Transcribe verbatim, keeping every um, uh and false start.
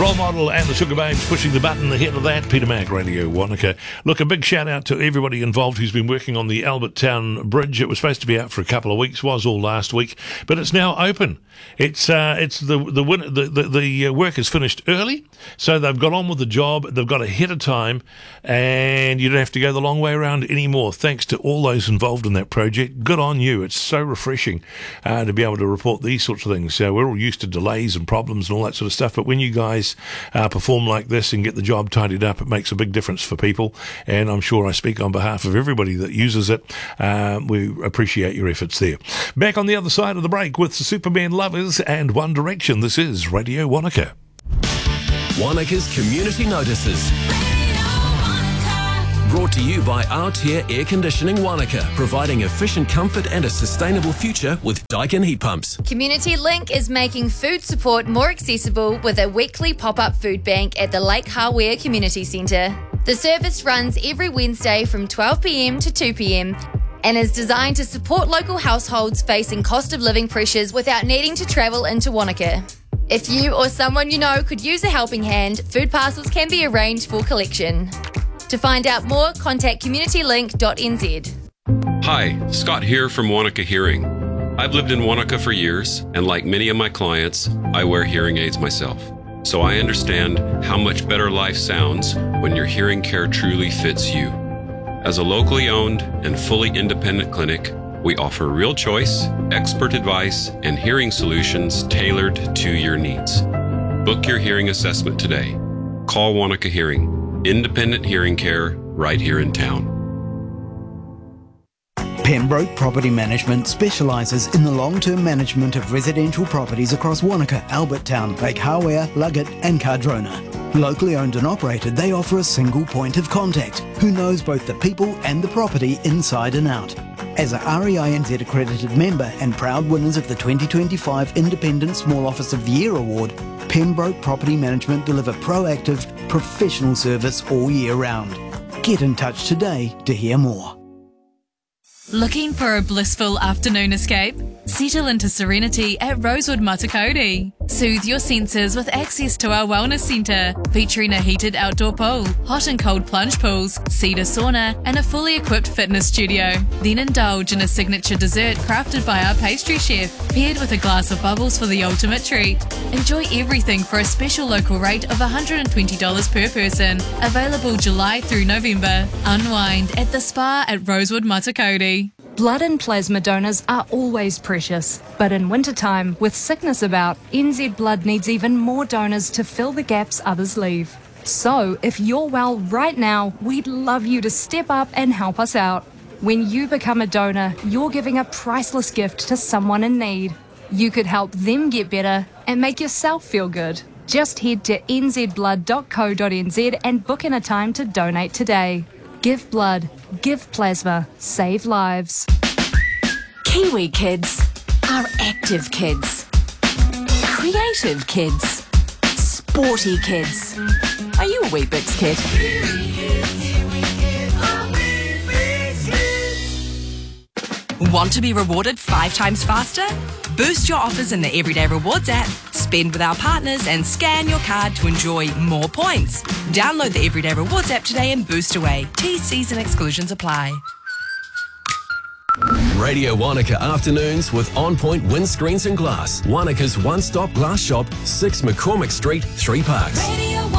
Role Model and the Sugar Babes pushing the button ahead of that. Peter Mac, Radio Wanaka. Look, a big shout out to everybody involved who's been working on the Albert Town Bridge. It was supposed to be out for a couple of weeks, was all last week, but it's now open. It's uh, it's the the, win- the the the work is finished early, so they've got on with the job. They've got ahead of time, and you don't have to go the long way around anymore. Thanks to all those involved in that project. Good on you. It's so refreshing uh, to be able to report these sorts of things. So we're all used to delays and problems and all that sort of stuff, but when you guys uh, perform like this and get the job tidied up, it makes a big difference for people. And I'm sure I speak on behalf of everybody that uses it. Uh, we appreciate your efforts there. Back on the other side of the break with the Superman Lovers and One Direction. This is Radio Wanaka. Wanaka's Community Notices. Brought to you by Aotea Air Conditioning Wanaka, providing efficient comfort and a sustainable future with Daikin heat pumps. Community Link is making food support more accessible with a weekly pop-up food bank at the Lake Hawea Community Centre. The service runs every Wednesday from twelve p.m. to two p.m. and is designed to support local households facing cost of living pressures without needing to travel into Wanaka. If you or someone you know could use a helping hand, food parcels can be arranged for collection. To find out more, contact community link dot n z. Hi, Scott here from Wanaka Hearing. I've lived in Wanaka for years, and like many of my clients, I wear hearing aids myself. So I understand how much better life sounds when your hearing care truly fits you. As a locally owned and fully independent clinic, we offer real choice, expert advice, and hearing solutions tailored to your needs. Book your hearing assessment today. Call Wanaka Hearing. Independent hearing care right here in town. Pembroke Property Management specialises in the long-term management of residential properties across Wanaka, Albert Town, Lake Hawea, Luggett and Cardrona. Locally owned and operated, they offer a single point of contact who knows both the people and the property inside and out. As a R E I N Z accredited member and proud winners of the twenty twenty-five Independent Small Office of the Year Award, Pembroke Property Management deliver proactive, professional service all year round. Get in touch today to hear more. Looking for a blissful afternoon escape? Settle into serenity at Rosewood Matakoti. Soothe your senses with access to our wellness centre, featuring a heated outdoor pool, hot and cold plunge pools, cedar sauna and a fully equipped fitness studio. Then indulge in a signature dessert crafted by our pastry chef, paired with a glass of bubbles for the ultimate treat. Enjoy everything for a special local rate of one hundred twenty dollars per person. Available July through November. Unwind at the spa at Rosewood Matakoti. Blood and plasma donors are always precious, but in wintertime, with sickness about, N Z Blood needs even more donors to fill the gaps others leave. So, if you're well right now, we'd love you to step up and help us out. When you become a donor, you're giving a priceless gift to someone in need. You could help them get better and make yourself feel good. Just head to n z blood dot co dot n z and book in a time to donate today. Give blood, give plasma, save lives. Kiwi kids are active kids, creative kids, sporty kids. Are you a Weet-Bix kid? Want to be rewarded five times faster? Boost your offers in the Everyday Rewards app, spend with our partners and scan your card to enjoy more points. Download the Everyday Rewards app today and boost away. T Cs and exclusions apply. Radio Wanaka Afternoons with On Point Windscreens and Glass. Wanaka's one-stop glass shop, six McCormick Street, Three Parks. Radio